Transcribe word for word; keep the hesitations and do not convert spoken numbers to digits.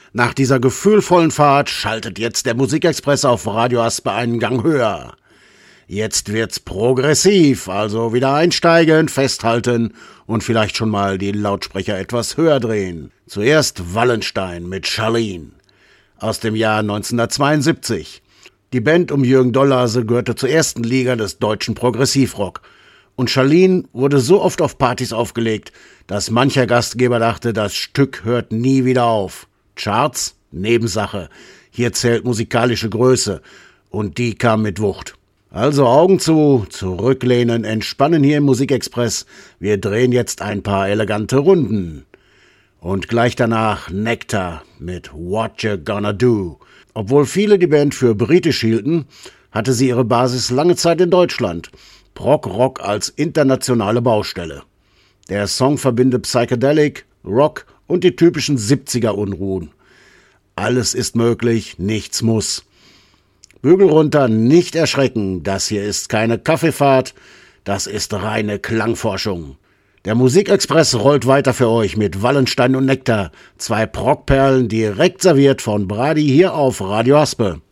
Nach dieser gefühlvollen Fahrt schaltet jetzt der Musikexpress auf Radio Aspe einen Gang höher. Jetzt wird's progressiv, also wieder einsteigen, festhalten und vielleicht schon mal die Lautsprecher etwas höher drehen. Zuerst Wallenstein mit Charlene aus dem Jahr neunzehnhundertzweiundsiebzig. Die Band um Jürgen Dollase gehörte zur ersten Liga des deutschen Progressivrock. Und Charlene wurde so oft auf Partys aufgelegt, dass mancher Gastgeber dachte, das Stück hört nie wieder auf. Charts? Nebensache. Hier zählt musikalische Größe. Und die kam mit Wucht. Also Augen zu, zurücklehnen, entspannen hier im Musikexpress. Wir drehen jetzt ein paar elegante Runden. Und gleich danach Nectar mit What You Gonna Do. Obwohl viele die Band für britisch hielten, hatte sie ihre Basis lange Zeit in Deutschland. Prog-Rock als internationale Baustelle. Der Song verbindet Psychedelic, Rock und die typischen siebziger-Unruhen. Alles ist möglich, nichts muss. Bügel runter, nicht erschrecken, das hier ist keine Kaffeefahrt, das ist reine Klangforschung. Der Musikexpress rollt weiter für euch mit Wallenstein und Nectar, zwei Progperlen direkt serviert von Brady hier auf Radio Aspe.